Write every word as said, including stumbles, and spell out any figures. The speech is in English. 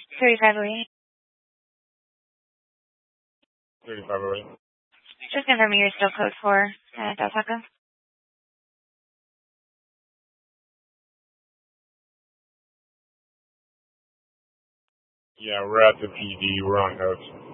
thirty-five oh eight. thirty-five oh eight. Just confirm you're still code four at Del Taco. Yeah, we're at the P D. We're on coach.